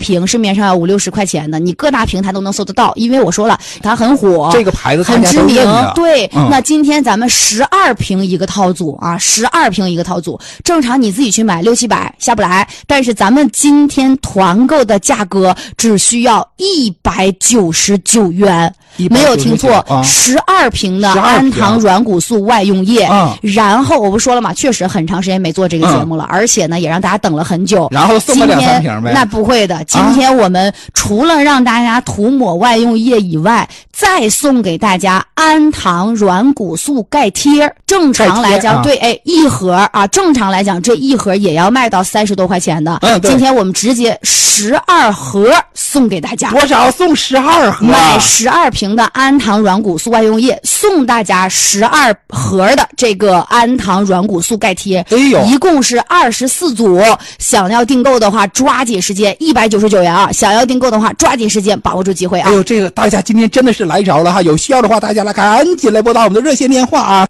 瓶市面上要50-60块钱的，你各大平台都能搜得到，因为我说了它很火， 这个牌子很知名。对， 那今天咱们12瓶一个套组啊，12瓶一个套组，正常你自己去买600-700下不来，但是咱们今天团购的价格只需要199元。没有听错，12瓶的安糖软骨素外用液。然后我不说了嘛，确实很长时间没做这个节目了，而且呢也让大家等了很久。 然后送个2-3瓶呗？ 那不会的，今天我们除了让大家涂抹外用液以外，再送给大家安糖软骨素钙贴。正常来讲，对，一盒啊，正常来讲这一盒也要卖到30多块钱的。今天我们直接12盒送给大家。 多少送12盒？ 买12瓶的安糖软骨素外用液，送大家12盒的这个安糖软骨素钙贴。一共是24组。想要订购的话，抓紧时间，199元啊！想要订购的话，抓紧时间，把握住机会啊！ 这个大家今天真的是来着了哈！有需要的话，大家来赶紧来拨打我们的热线电话啊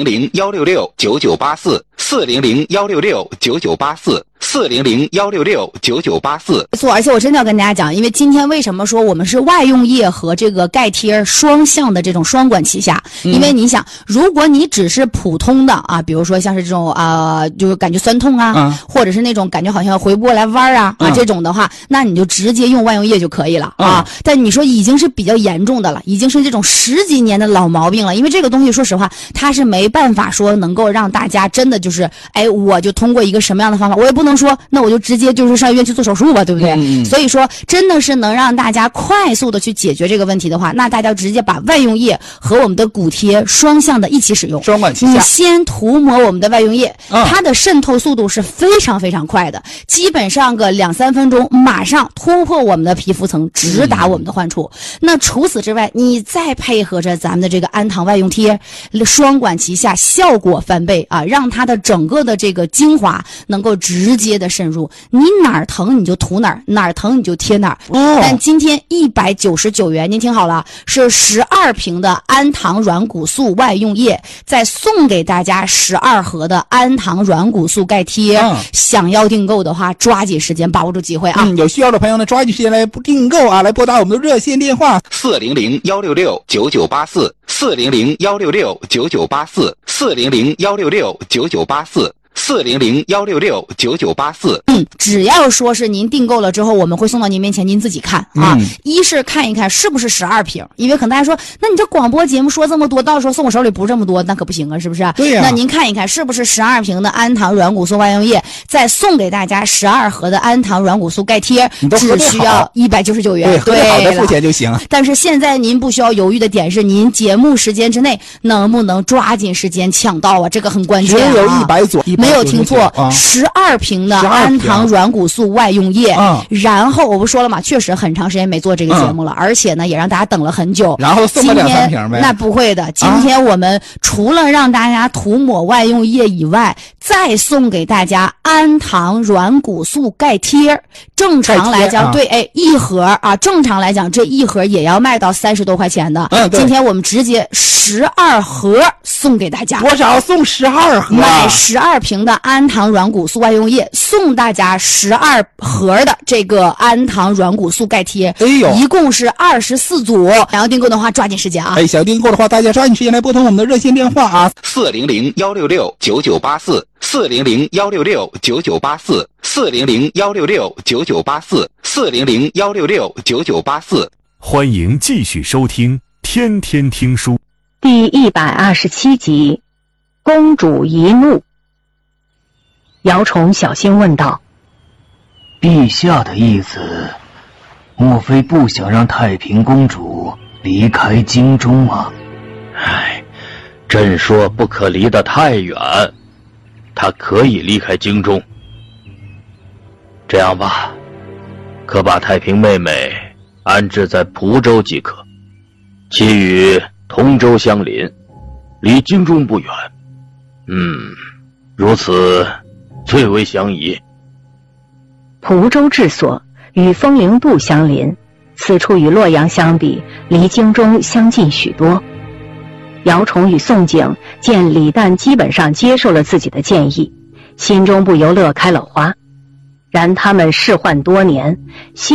！400-166-9984，400-166-9984，400-166-9984。错，而且我真的要跟大家讲，因为今天为什么说我们是外用液和这个钙贴双向的这种双管齐下？因为你想，如果你只是普通的啊，比如说像是这种就是感觉酸痛啊，或者是那种感觉好像回不过来弯啊这种的话，那你就直接用外用液就可以了啊。但你说已经是比较严重的了，已经是这种10几年的老毛病了，因为这个东西说实话，它是没办法说能够让大家真的就是我就通过一个什么样的方法，我也不能说那我就直接就是上医院去做手术吧，对不对？所以说真的是能让大家快速的去解决这个问题的话，那大家直接把外用液和我们的骨贴双向的一起使用， 双管齐下。 你先涂抹我们的外用液，它的渗透速度是非常非常快的，基本上个2-3分钟马上突破我们的皮肤层，直达我们的患处。那除此之外，你再配合着咱们的这个安糖外用贴，双管齐下，效果翻倍啊，让它的整个的这个精华能够直接的渗入，你哪儿疼你就涂哪儿，哪儿疼你就贴哪儿。但今天199元，您听好了，是12瓶的安糖软骨素外用液，再送给大家12盒的安糖软骨素钙贴。想要订购的话，抓紧时间，把握住机会啊！ 有需要的朋友呢，抓紧时间来订购啊，来拨打我们的热线电话 400-166-9984，400-166-9984，400-166-9984。只要说是您订购了之后，我们会送到您面前，您自己看啊。一是看一看是不是12瓶，因为可能大家说，那你这广播节目说这么多，到时候送我手里不是这么多，那可不行啊，是不是？ 对呀。 那您看一看是不是12瓶的安糖软骨素外用液，再送给大家12盒的安糖软骨素钙贴，只需要199元。 对，好的付钱就行。 但是现在您不需要犹豫的点是，您节目时间之内能不能抓紧时间抢到啊？这个很关键。 只有100组， 没有听错，12瓶的安糖软骨素外用液。然后我不说了嘛，确实很长时间没做这个节目了，而且呢也让大家等了很久。 然后送个2-3瓶呗？ 那不会的，今天我们除了让大家涂抹外用液以外，再送给大家安糖软骨素钙贴。正常来讲，对，一盒啊，正常来讲这一盒也要卖到30多块钱的。今天我们直接12盒送给大家。 多少送12盒？ 买12瓶的安糖软骨素外用液，送大家12盒的这个安糖软骨素钙贴。一共是24组。想要订购的话，抓紧时间啊！ 想要订购的话，大家抓紧时间来拨通我们的热线电话啊 ，400-166-9984，400-166-9984，400-166-9984。欢迎继续收听天天听书第127集，公主一怒。姚崇小心问道： 陛下的意思，莫非不想让太平公主离开京中吗？ 朕说不可离得太远，她可以离开京中。这样吧，可把太平妹妹安置在蒲州即可，其与同州相邻，离京中不远。如此最为相宜。 蒲州治所与风陵渡相邻，此处与洛阳相比，离京中相近许多。姚崇与宋璟见李旦基本上接受了自己的建议，心中不由乐开了花。然他们仕宦多年，